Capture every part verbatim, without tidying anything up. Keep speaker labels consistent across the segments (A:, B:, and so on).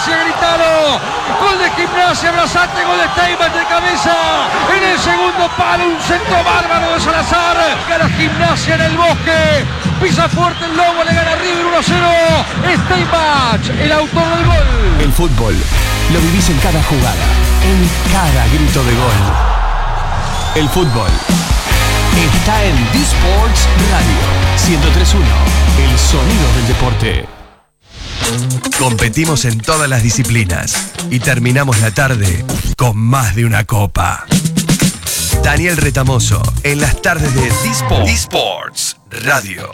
A: Gimnasia, gritaron. Gol de Gimnasia, abrazate, gol de Steinman de cabeza. En el segundo palo, un centro bárbaro de Salazar. Gana Gimnasia en el Bosque. Pisa fuerte el Lobo, le gana River uno a cero. Steinman, el autor del gol.
B: El fútbol lo vivís en cada jugada, en cada grito de gol. El fútbol está en D-Sports Radio ciento tres punto uno, el sonido del deporte. Competimos en todas las disciplinas y terminamos la tarde con más de una copa. Daniel Retamoso en las tardes de D-Sports, D-Sports Radio.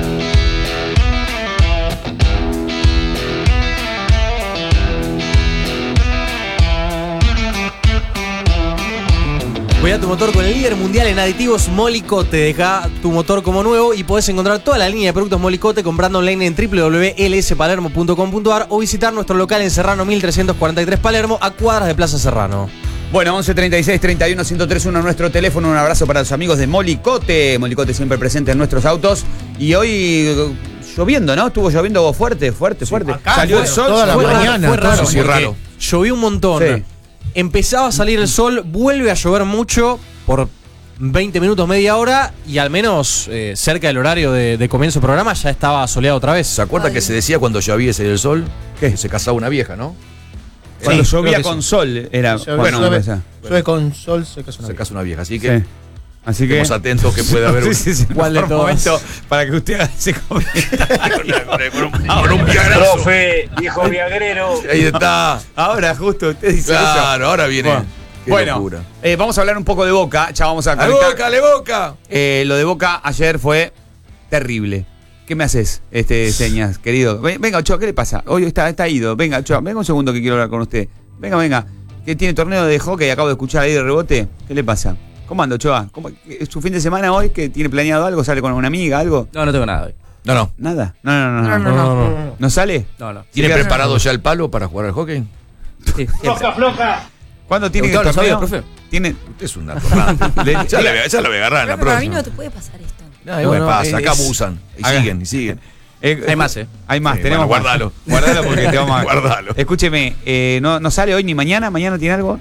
C: Cuida tu motor con el líder mundial en aditivos Molykote. Deja tu motor como nuevo y podés encontrar toda la línea de productos Molykote comprando online en w w w punto l s palermo punto com punto a r o visitar nuestro local en Serrano mil trescientos cuarenta y tres Palermo, a cuadras de Plaza Serrano.
D: Bueno, once treinta y seis treinta y uno ciento tres punto uno nuestro teléfono. Un abrazo para los amigos de Molykote. Molykote siempre presente en nuestros autos. Y hoy lloviendo, ¿no? Estuvo lloviendo fuerte, fuerte, fuerte.
C: Acá
D: Salió
C: fue,
D: el sol.
C: toda la
D: fue
C: mañana. Fue raro,
D: sí, raro.
C: Llovió un montón.
D: Sí.
C: Empezaba a salir el sol, vuelve a llover mucho por veinte minutos, media hora, y al menos eh, cerca del horario de, de comienzo del programa ya estaba soleado otra vez.
E: ¿Se acuerda Ay. que se decía cuando llovía y salía el sol? ¿Qué? Se casaba una vieja, ¿no?
D: Cuando
E: sí,
D: llovía con sí. sol era.
F: Llueve,
D: bueno,
F: llueve, llueve con sol, se casa una
E: se
F: vieja.
E: casa una vieja, así que.
D: Sí. Así que
E: estemos atentos que puede haber un,
D: sí, sí,
C: ¿cuál de
D: momento para que usted haga ese comentario
E: con, un, con un viagrazo.
G: Profe, viejo viagrero.
E: Ahí está.
D: Ahora justo usted dice
E: claro,
D: eso.
E: Claro, ahora viene.
D: Bueno, bueno eh, vamos a hablar un poco de Boca. Ya vamos a
E: conectar. ¡Le Boca, le Boca!
D: Eh, lo de Boca ayer fue terrible. ¿Qué me haces, este señas, querido? Venga, Ochoa, ¿qué le pasa? Hoy está, está ido. Venga, Ochoa, venga un segundo que quiero hablar con usted. Venga, venga. ¿Qué tiene torneo de hockey? Acabo de escuchar ahí de rebote. ¿Qué le pasa? ¿Cómo anda, Ochoa? ¿Cómo, ¿Es su fin de semana hoy? ¿Que tiene planeado algo? ¿Sale con una amiga, algo?
H: No, no tengo nada hoy.
E: No, no.
D: ¿Nada? No, no, no.
C: No, no, no. ¿No, no.
D: ¿No sale?
H: No, no.
E: ¿Tiene preparado ya el palo para jugar al hockey?
H: Sí,
G: floja, floja.
D: ¿Cuándo tiene que
H: estar
D: torneo?
H: profe?
D: Tiene.
E: Usted es un atorrante. ya, le, ya lo voy a agarrar en la próxima.
I: A mí no te puede pasar esto.
E: No, no, no pasa, acá
C: es...
E: abusan. Y
D: Haga.
E: siguen, y siguen.
D: Eh,
H: hay más, ¿eh?
D: Hay más,
E: sí,
D: tenemos
E: bueno, guardalo.
D: Más. Guardalo porque te vamos a.
E: Guardalo.
D: Escúcheme, eh, ¿no, ¿no sale hoy ni mañana? ¿Mañana tiene algo?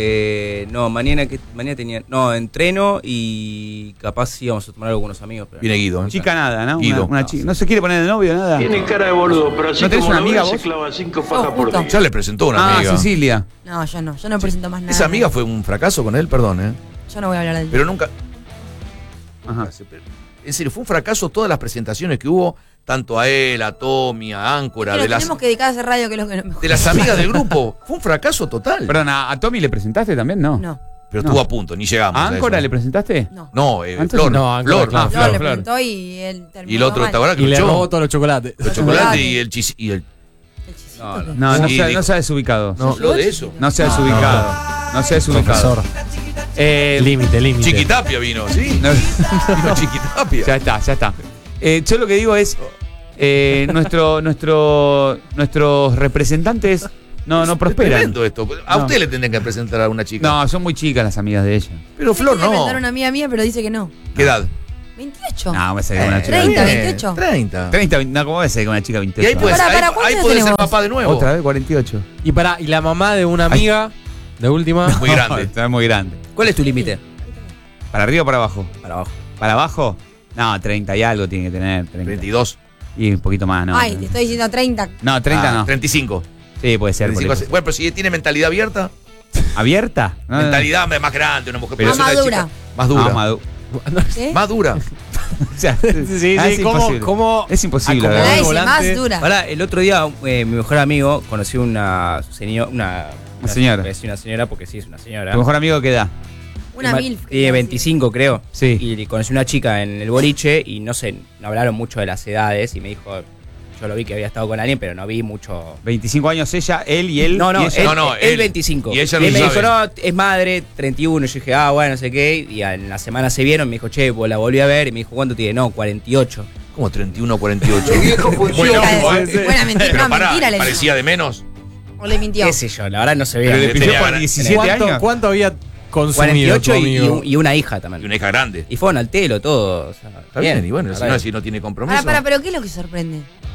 H: Eh, no, mañana que mañana tenía. No, entreno y capaz íbamos a tomar algo con unos amigos. Pero
E: viene Guido. ¿eh?
D: Chica nada, ¿no?
E: Guido.
D: Una, una
H: no,
D: chica.
H: sí.
D: ¿No se quiere poner de novio, nada?
G: Tiene cara de boludo, pero así
D: ¿No tenés
G: como
D: una
G: lo
D: amiga
G: ves,
D: vos?
G: se clava cinco fajas
I: Oh,
G: por
I: justo.
G: día.
E: Ya le presentó una
D: ah,
E: amiga.
D: Cecilia.
I: No, yo no, yo no presento más nada.
E: Esa amiga fue un fracaso con él, perdón, ¿eh?
I: Yo no voy a hablar del
E: Pero nunca.
D: Ajá.
E: En serio, fue un fracaso todas las presentaciones que hubo, tanto a él, a Tommy, a Áncora,
I: Pero
E: de las,
I: tenemos que dedicar a hacer radio, que es lo que no me
E: de las amigas del grupo. Fue un fracaso total.
D: Perdón, ¿a, a Tommy le presentaste también? No.
I: No.
E: Pero
D: No.
E: estuvo a punto, ni llegamos.
D: ¿A Áncora
E: eso.
D: le presentaste?
I: No.
E: No, eh,
D: Entonces,
E: Flor.
C: no, Áncora,
E: Flor,
C: claro.
E: ah,
I: Yo
E: Flor,
I: le
E: Flor.
I: preguntó y él terminó.
E: Y el otro,
I: mal.
E: ¿te acuerdas que
C: Y le
E: luchó?
C: robó todos los chocolates.
E: Los chocolates y el chis y el.
I: El chisito
H: No, no.
I: que-
D: No, no,
E: Sí,
D: se,
E: dijo-
D: no se ha desubicado.
C: No.
E: Habló de eso.
D: No se ha desubicado. No se ha desubicado.
C: Profesor.
D: Eh,
C: Límite, límite.
E: Chiquitapia vino, ¿sí?
D: no-
E: Vino Chiquitapia.
D: ya está, ya está. Eh, yo lo que digo es, eh, nuestro, nuestro, nuestros representantes no, no
E: Es
D: prosperan.
E: tremendo esto. A
D: No.
E: usted le tendrían que presentar a una chica.
D: No, son muy chicas las amigas de ella.
E: Pero Flor
I: Quiere
E: no.
I: presentar una amiga mía, pero dice que no.
E: ¿Qué edad?
I: veintiocho.
D: No, me sale con una chica.
I: treinta,
E: bien,
I: veintiocho.
E: treinta.
D: treinta, no, ¿cómo va a ser con una chica
E: Y
D: veintiocho?
E: ahí puede,
I: Pará,
E: ahí-
I: pará, ¿cuántos
E: ahí
I: años
E: puede ser
I: tenemos?
E: papá de nuevo.
D: Otra vez, cuarenta y ocho.
C: Y para, y la mamá de una amiga, de última.
E: Muy grande.
D: Está muy grande.
H: ¿Cuál es tu límite?
D: ¿Para arriba o para abajo?
H: Para abajo.
D: ¿Para abajo? No, treinta y algo tiene que tener. treinta.
E: treinta y dos.
D: Y un poquito más, ¿no?
I: Ay, te estoy diciendo treinta.
D: No, treinta
E: Ah,
D: no.
E: treinta y cinco.
D: Sí, puede ser.
E: treinta y cinco.
D: por eso.
E: Bueno, pero si tiene mentalidad abierta,
D: ¿Abierta? No, no.
E: mentalidad más grande, una mujer.
D: Pero
E: pero
I: más
E: es una
I: madura.
E: chica Más dura.
D: Ah, madu-
I: ¿Sí?
E: Más dura.
D: O sea,
C: Sí, sí,
D: ah, es
C: ¿cómo,
D: imposible.
C: cómo
D: Es imposible,
C: acomodar
D: ¿verdad?
I: Para
C: el
I: ese,
C: volante?
I: más dura.
H: Ahora, el otro día, eh, mi mejor amigo conoció una señora. Una,
D: Una señora.
H: voy a decir una señora porque sí, es una señora.
D: ¿Tu mejor amigo qué edad?
I: Una
H: Ma-
I: milf.
H: Tiene veinticinco, creo.
D: Sí.
H: Y conocí una chica en el boliche y no sé, no hablaron mucho de las edades y me dijo, yo lo vi que había estado con alguien, pero no vi mucho.
D: veinticinco años ella, él y él.
H: No, no,
D: y ella.
H: él,
E: No, no,
H: él
E: él.
H: veinticinco.
E: Y ella
H: él
E: no
H: me
E: sabe.
H: dijo, no, es madre, treinta y uno. Yo dije, ah, bueno, no sé qué. Y en la semana se vieron, me dijo, che, pues la volví a ver. Y me dijo, ¿cuánto tiene? No, cuarenta y ocho.
E: Como treinta y uno, cuarenta y ocho.
I: Bueno, buena mentira,
E: Pero
I: no,
E: pará,
I: mentira le
E: parecía de menos.
I: O le mintió.
H: ¿Qué sé yo? La verdad no se veía.
D: Pero le
E: Tenía
D: pidió
E: ganas.
D: por diecisiete
C: ¿Cuánto,
D: años.
C: ¿Cuánto había consumido
H: cuarenta y ocho
C: tu
H: y,
C: amigo?
H: y una hija
E: Y
H: también.
E: una hija grande.
H: Y fueron al telo todo. O sea,
E: Está bien, y bueno,
H: la
E: si
H: verdad.
E: no, si no tiene compromiso.
I: Para, para, pero ¿qué es lo que sorprende?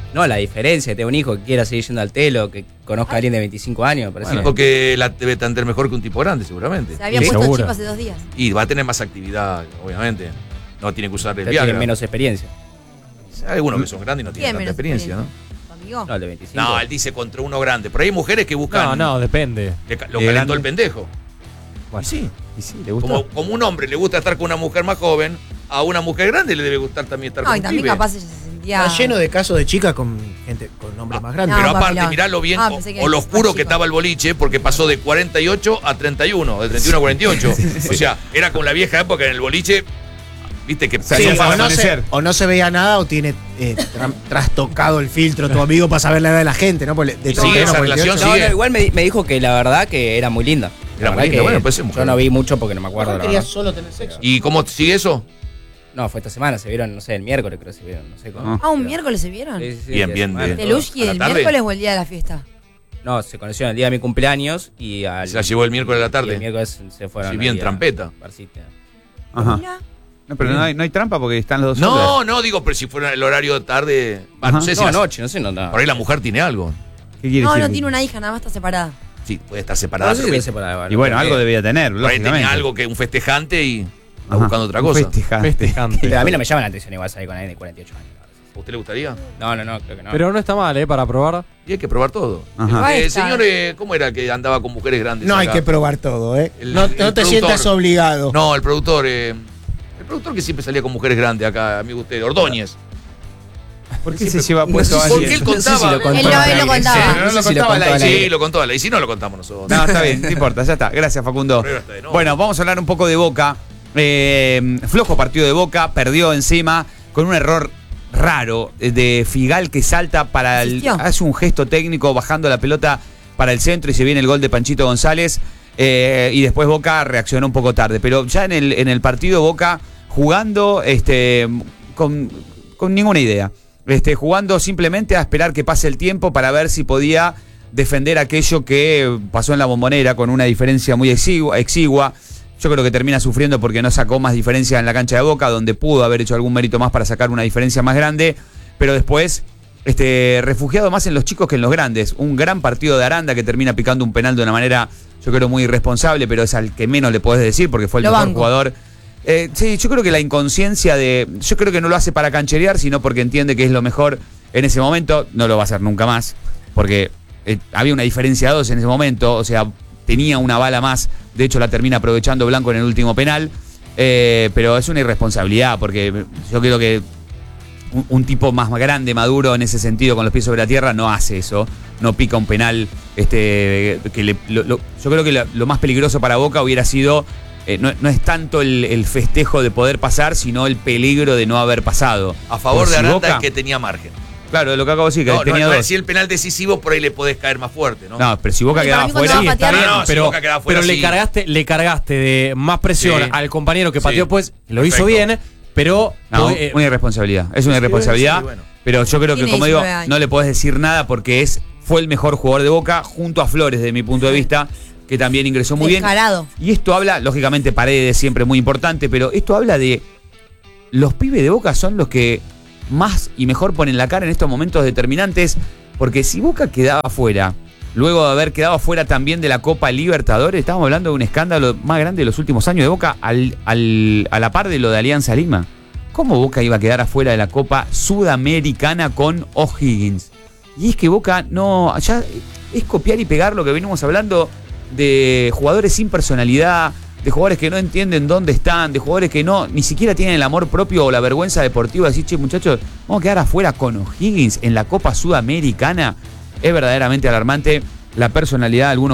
H: No, la diferencia, tengo un hijo que quiera seguir yendo al telo, que conozca a alguien de veinticinco años, me parece.
E: Bueno, porque la debe tener mejor que un tipo grande, seguramente.
I: Se había
H: Sí,
I: puesto
H: seguro.
I: chip hace dos días.
E: Y va a tener más actividad, obviamente. No tiene que usar el
H: Pero
E: Viagra.
H: tiene menos experiencia.
E: Hay algunos que son grandes y no tienen
I: ¿Quién
E: tanta
I: menos
E: experiencia, ¿no?
I: ¿Tu amigo?
H: No, el de veinticinco.
E: No, él dice contra uno grande. Pero hay mujeres que buscan.
F: No, no, depende.
E: Le ca- lo
D: Eh,
E: calentó
D: grande.
E: el pendejo.
F: Bueno.
E: Y sí.
D: Y sí, le gustó.
E: Como, como un hombre le gusta estar con una mujer más joven, a una mujer grande le debe gustar también estar
I: No,
E: con
I: y
E: un
I: también
E: pibe.
I: capaz ella se sentía.
F: Está lleno de casos de chicas con gente con nombres más grandes.
I: No,
E: Pero
I: papi,
E: aparte,
I: no.
E: mirá lo bien
I: Ah,
E: o,
I: pensé que
E: o lo
I: más
E: oscuro que
I: chico.
E: estaba el boliche, porque pasó de cuarenta y ocho a treinta y uno, de treinta y uno a cuarenta y ocho. O sea, era con la vieja época en el boliche, viste que
F: Sí,
D: Salía para
F: o, no se,
D: amanecer.
F: o no se veía nada o tiene eh, tra- trastocado el filtro tu amigo para saber la edad de la gente, ¿no? Porque de
E: Y sigue
F: treinta y uno a
E: esa
F: cuarenta y ocho.
E: relación,
H: No,
E: sigue.
H: no, igual me, me dijo que la verdad que era muy linda. La
E: Era muy
H: verdad
E: linda,
H: que
E: bueno, pues es mujer.
H: yo no vi mucho porque no me acuerdo. la
F: quería
H: verdad.
F: solo tener sexo.
E: ¿Y cómo sigue eso?
H: No, fue esta semana, se vieron, no sé, el miércoles creo que se vieron, no sé cómo.
I: Ah, un miércoles se vieron.
H: Sí, sí, sí,
E: Bien,
H: de
E: bien,
H: semana,
E: bien.
I: ¿De
H: todo.
I: Lushki
E: ¿A la
I: el
E: tarde?
I: miércoles o el día de la fiesta?
H: No, se conocieron el día de mi cumpleaños y al.
E: Se la llevó el miércoles a la
H: y
E: tarde.
H: el miércoles se fueron.
E: Sí, bien,
H: ahí a
E: trampeta.
H: Barsita.
D: Ajá.
I: Mira.
D: No, pero no hay, no hay trampa porque están los dos
E: No,
D: solos.
E: no, digo, pero si fuera el horario de tarde. bah,
D: Ajá.
E: no sé si
H: No,
E: las-
H: anoche, no sé, no, no.
E: por ahí la mujer tiene algo.
D: ¿Qué quiere
I: No,
D: decir?
I: no tiene una hija, nada más está separada.
E: Sí, puede estar separada.
H: No sé si
E: pero
H: hubiese separado,
D: Y bueno,
H: porque-
D: algo debía tener,
E: por ahí
D: lógicamente.
E: tenía algo que un festejante y está
D: Ajá.
E: buscando otra
D: Un
E: cosa.
D: festejante.
F: Festejante.
H: Pero a mí no me llama la atención igual salir con alguien de cuarenta y ocho años.
E: ¿A usted le gustaría?
H: No, no, no, creo que no.
F: Pero no está mal, ¿eh? Para probar.
E: Y hay que probar todo.
D: Ajá.
E: Eh,
I: Ahí está.
E: señor, eh, ¿cómo era que andaba con mujeres grandes?
F: No hay
E: acá?
F: que probar todo, ¿eh?
E: El-
F: no
E: el
F: no te
E: productor.
F: sientas obligado.
E: No, el productor. eh, el productor que siempre salía con mujeres grandes acá, amigo usted, Ordóñez.
D: ¿Por qué se lleva
H: No
D: puesto
H: sé
D: a
H: si-
E: Porque
D: alguien?
E: él
H: no sé si
E: contaba.
H: lo contó
I: Él lo-
H: al
I: él lo
H: aire.
I: contaba.
H: Sí,
D: No
H: no
D: lo
H: sé si lo
D: contaba al
H: contó al
D: aire.
H: aire.
E: Sí, lo contó él. Y si no, lo contamos nosotros.
D: No, está bien, no importa, ya está. Gracias, Facundo.
E: Pero hasta de nuevo.
D: Bueno, vamos a hablar un poco de Boca. Eh, flojo partido de Boca, perdió encima con un error raro de Figal que salta para el.
I: Insistió.
D: Hace un gesto técnico bajando la pelota para el centro y se viene el gol de Panchito González. eh, y después Boca reaccionó un poco tarde. Pero ya en el, en el partido Boca jugando este, con, con ninguna idea. Este, jugando simplemente a esperar que pase el tiempo para ver si podía defender aquello que pasó en la Bombonera con una diferencia muy exigua. exigua. Yo creo que termina sufriendo porque no sacó más diferencia en la cancha de Boca, donde pudo haber hecho algún mérito más para sacar una diferencia más grande, pero después este, refugiado más en los chicos que en los grandes. Un gran partido de Aranda que termina picando un penal de una manera, yo creo, muy irresponsable, pero es al que menos le podés decir porque fue el
I: Lo
D: mejor
I: banco.
D: jugador. Eh, sí, yo creo que la inconsciencia de... Yo creo que no lo hace para cancherear, sino porque entiende que es lo mejor en ese momento. No lo va a hacer nunca más, porque eh, había una diferencia de dos en ese momento, o sea, tenía una bala más. De hecho, la termina aprovechando Blanco en el último penal. Eh, pero es una irresponsabilidad, porque yo creo que un, un tipo más grande, maduro en ese sentido, con los pies sobre la tierra, no hace eso. No pica un penal. Este, que le- lo- lo- yo creo que lo, lo más peligroso para Boca hubiera sido... eh, no, no es tanto el, el festejo de poder pasar, sino el peligro de no haber pasado.
E: A favor
D: Por
E: de
D: si
E: Aranda
D: Boca-
E: es que tenía margen.
D: Claro, lo que acabo de decir, que
E: No, no,
D: tenía
E: no,
D: dos.
E: si el penal decisivo, por ahí le podés caer más fuerte, ¿no?
D: No, pero si Boca
I: Y
D: quedaba
I: para mí cuando
D: fuera...
I: va a patear-
E: No, no, si
F: pero,
E: Boca quedaba fuera,
F: pero le
E: sí.
F: cargaste, le cargaste de más presión
E: Sí.
F: al compañero que pateó,
E: Sí.
F: pues lo hizo
E: Perfecto.
F: bien, pero
D: No,
F: eh,
D: una irresponsabilidad. Es una
E: Sí,
D: irresponsabilidad.
E: sí, bueno.
D: Pero yo creo que,
I: Tiene
D: como digo,
I: diecinueve años.
D: no le podés decir nada porque es fue el mejor jugador de Boca junto a Flores, desde mi punto de vista, que también ingresó muy bien.
I: Descarado.
D: Y esto habla, lógicamente, Paredes siempre muy importante, pero esto habla de los pibes de Boca son los que más y mejor ponen la cara en estos momentos determinantes, porque si Boca quedaba fuera, luego de haber quedado fuera también de la Copa Libertadores, estamos hablando de un escándalo más grande de los últimos años de Boca, al, al- a la par de lo de Alianza Lima. ¿Cómo Boca iba a quedar afuera de la Copa Sudamericana con O'Higgins? Y es que Boca no, ya es copiar y pegar lo que venimos hablando de jugadores sin personalidad, de jugadores que no entienden dónde están, de jugadores que no ni siquiera tienen el amor propio o la vergüenza deportiva de decir, che, muchachos, vamos a quedar afuera con O'Higgins en la Copa Sudamericana. Es verdaderamente alarmante la personalidad de algunos